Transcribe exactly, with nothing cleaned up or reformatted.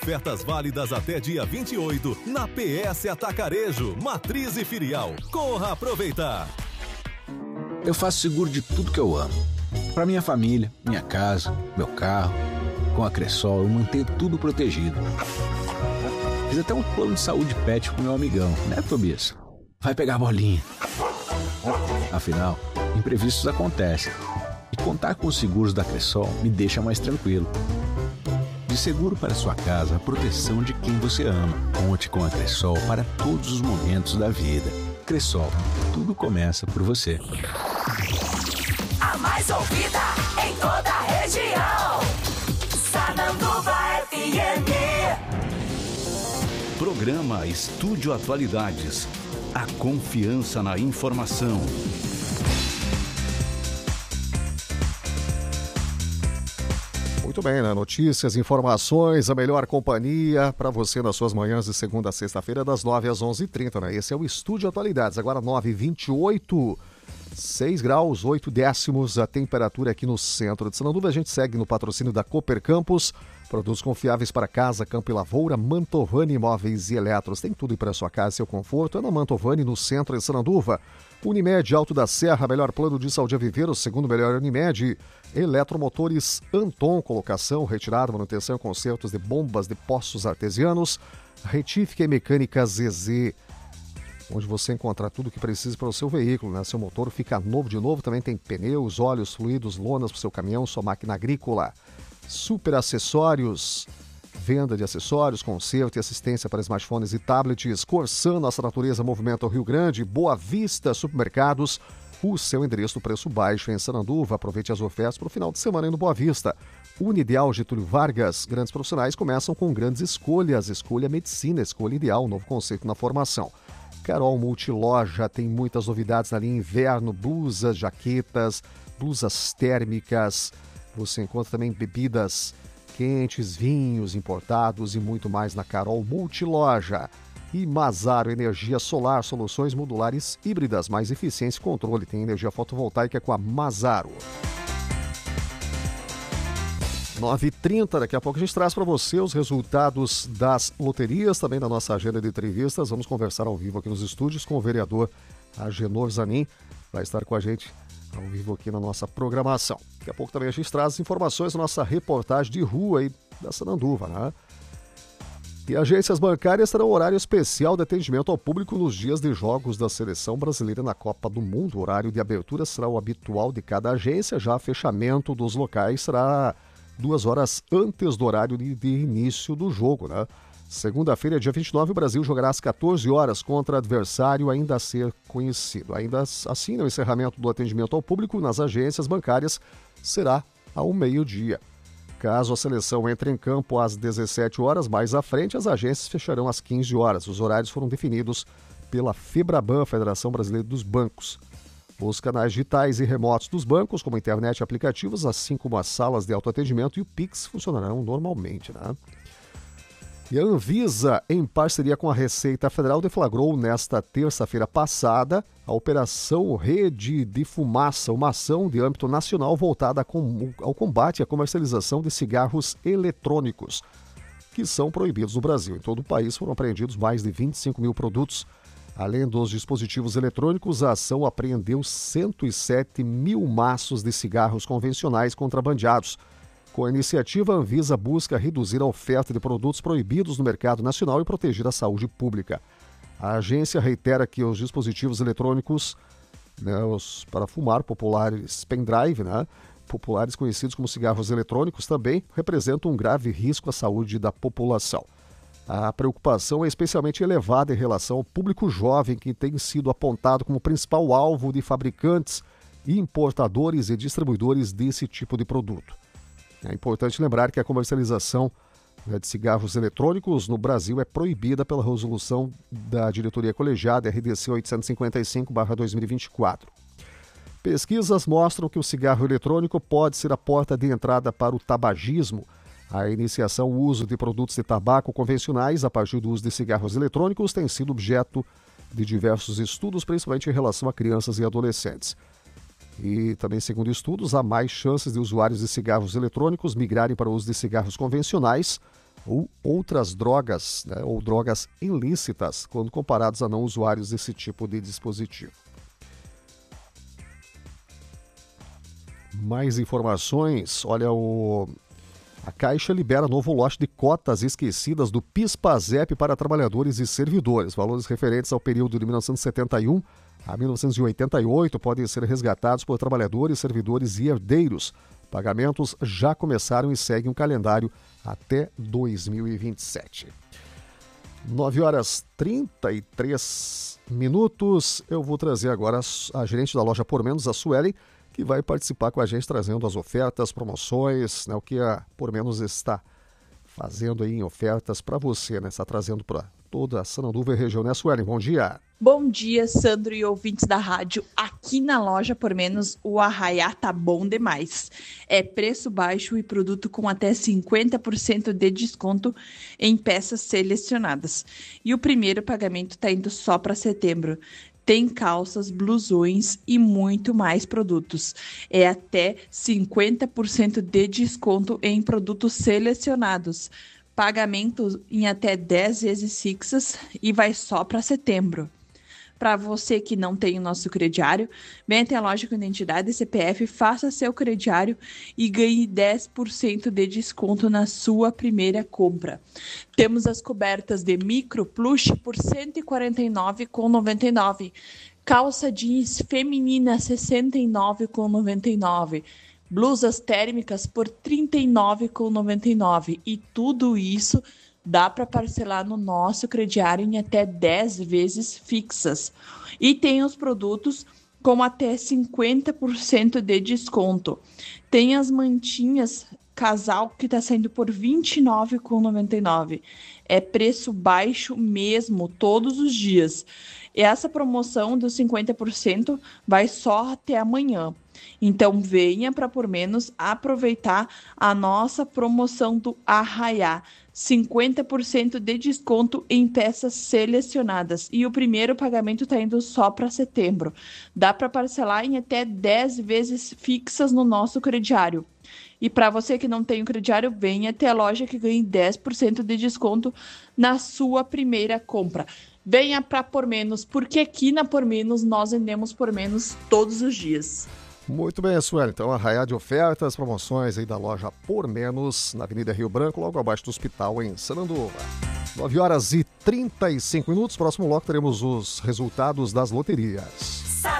Ofertas válidas até dia vinte e oito na P S Atacarejo, Matriz e Filial. Corra aproveitar! Eu faço seguro de tudo que eu amo. Para minha família, minha casa, meu carro. Com a Cressol eu mantenho tudo protegido. Fiz até um plano de saúde pet com meu amigão, né, Tobias? Vai pegar a bolinha. Afinal, imprevistos acontecem. E contar com os seguros da Cressol me deixa mais tranquilo. De seguro para sua casa, a proteção de quem você ama. Conte com a Cressol para todos os momentos da vida. Cressol, tudo começa por você. A mais ouvida em toda a região. Sananduva F M. Programa Estúdio Atualidades. A confiança na informação. Muito bem, né? Notícias, informações, a melhor companhia para você nas suas manhãs de segunda a sexta-feira, das nove às onze e trinta, né? Esse é o Estúdio Atualidades, agora nove e vinte e oito, seis graus, oito décimos a temperatura aqui no centro de Sananduva. A gente segue no patrocínio da Cooper Campus, produtos confiáveis para casa, campo e lavoura, Mantovani Imóveis e Eletros. Tem tudo para sua casa e seu conforto, é na Mantovani, no centro de Sananduva. Unimed Alto da Serra, melhor plano de saúde a viver, o segundo melhor Unimed. Eletromotores Anton, colocação, retirada, manutenção e consertos de bombas de poços artesianos. Retífica e Mecânica Z Z, onde você encontra tudo o que precisa para o seu veículo, né? Seu motor fica novo de novo, também tem pneus, óleos, fluidos, lonas para o seu caminhão, sua máquina agrícola. Super Acessórios, venda de acessórios, conserto e assistência para smartphones e tablets. Corsan, Nossa Natureza, Movimento Rio Grande. Boa Vista Supermercados, o seu endereço, preço baixo em Sananduva. Aproveite as ofertas para o final de semana aí no Boa Vista. Unideal Getúlio Vargas, grandes profissionais começam com grandes escolhas. Escolha Medicina, escolha ideal, novo conceito na formação. Carol Multiloja tem muitas novidades na linha inverno, blusas, jaquetas, blusas térmicas. Você encontra também bebidas quentes, vinhos importados e muito mais na Carol Multiloja. E Mazaro Energia Solar, soluções modulares híbridas, mais eficiência e controle. Tem energia fotovoltaica com a Mazaro. nove e trinta, daqui a pouco a gente traz para você os resultados das loterias, também da nossa agenda de entrevistas. Vamos conversar ao vivo aqui nos estúdios com o vereador Agenor Zanin. Vai estar com a gente ao vivo aqui na nossa programação. Daqui a pouco também a gente traz informações da nossa reportagem de rua aí da Sananduva, né? E agências bancárias terão horário especial de atendimento ao público nos dias de jogos da Seleção Brasileira na Copa do Mundo. O horário de abertura será o habitual de cada agência, já fechamento dos locais será duas horas antes do horário de, de início do jogo, né? Segunda-feira, dia vinte e nove, o Brasil jogará às quatorze horas contra adversário ainda a ser conhecido. Ainda assim, o encerramento do atendimento ao público nas agências bancárias será ao meio-dia. Caso a seleção entre em campo às dezessete horas, mais à frente, as agências fecharão às quinze horas. Os horários foram definidos pela FEBRABAN, Federação Brasileira dos Bancos. Os canais digitais e remotos dos bancos, como internet e aplicativos, assim como as salas de autoatendimento e o Pix, funcionarão normalmente, né? E a Anvisa, em parceria com a Receita Federal, deflagrou nesta terça-feira passada a Operação Rede de Fumaça, uma ação de âmbito nacional voltada ao combate e à comercialização de cigarros eletrônicos, que são proibidos no Brasil. Em todo o país foram apreendidos mais de vinte e cinco mil produtos. Além dos dispositivos eletrônicos, a ação apreendeu cento e sete mil maços de cigarros convencionais contrabandeados. Com a iniciativa, a Anvisa busca reduzir a oferta de produtos proibidos no mercado nacional e proteger a saúde pública. A agência reitera que os dispositivos eletrônicos, né, os para fumar, populares pendrive, né, populares conhecidos como cigarros eletrônicos, também representam um grave risco à saúde da população. A preocupação é especialmente elevada em relação ao público jovem, que tem sido apontado como principal alvo de fabricantes, importadores e distribuidores desse tipo de produto. É importante lembrar que a comercialização, né, de cigarros eletrônicos no Brasil é proibida pela resolução da diretoria colegiada R D C oitocentos e cinquenta e cinco barra dois mil e vinte e quatro. Pesquisas mostram que o cigarro eletrônico pode ser a porta de entrada para o tabagismo. A iniciação e o uso de produtos de tabaco convencionais a partir do uso de cigarros eletrônicos tem sido objeto de diversos estudos, principalmente em relação a crianças e adolescentes. E também, segundo estudos, há mais chances de usuários de cigarros eletrônicos migrarem para o uso de cigarros convencionais ou outras drogas, né, ou drogas ilícitas, quando comparados a não usuários desse tipo de dispositivo. Mais informações, olha, o... a Caixa libera novo lote de cotas esquecidas do PIS/PASEP para trabalhadores e servidores. Valores referentes ao período de mil novecentos e setenta e um a mil novecentos e oitenta e oito podem ser resgatados por trabalhadores, servidores e herdeiros. Pagamentos já começaram e seguem um calendário até dois mil e vinte e sete. nove horas e trinta e três minutos. Eu vou trazer agora a gerente da loja Por Menos, a Suelen, que vai participar com a gente trazendo as ofertas, promoções, né, o que a Por Menos está fazendo aí em ofertas para você, né? Está trazendo para toda a Sananduva e região, né, Suelen? Bom dia. Bom dia, Sandro e ouvintes da rádio. Aqui na loja Por Menos, o arraiá tá bom demais. É preço baixo e produto com até cinquenta por cento de desconto em peças selecionadas. E o primeiro pagamento tá indo só para setembro. Tem calças, blusões e muito mais produtos. É até cinquenta por cento de desconto em produtos selecionados. Pagamento em até dez vezes fixas e vai só para setembro. Para você que não tem o nosso crediário, venha até a loja com identidade e C P F, faça seu crediário e ganhe dez por cento de desconto na sua primeira compra. Temos as cobertas de micro plush por cento e quarenta e nove reais e noventa e nove centavos. Calça jeans feminina sessenta e nove reais e noventa e nove centavos. Blusas térmicas por trinta e nove reais e noventa e nove centavos. E tudo isso dá para parcelar no nosso crediário em até dez vezes fixas. E tem os produtos com até cinquenta por cento de desconto. Tem as mantinhas casal que está saindo por vinte e nove reais e noventa e nove centavos. É preço baixo mesmo, todos os dias. E essa promoção dos cinquenta por cento vai só até amanhã. Então venha para Por Menos aproveitar a nossa promoção do arraiá. cinquenta por cento de desconto em peças selecionadas. E o primeiro pagamento está indo só para setembro. Dá para parcelar em até dez vezes fixas no nosso crediário. E para você que não tem o crediário, venha até a loja que ganhe dez por cento de desconto na sua primeira compra. Venha para Por Menos, porque aqui na Por Menos nós vendemos por menos todos os dias. Muito bem, Sueli. Então, arraiá de ofertas, promoções aí da loja Por Menos, na Avenida Rio Branco, logo abaixo do hospital em Sananduva. nove horas e trinta e cinco minutos. Próximo bloco teremos os resultados das loterias.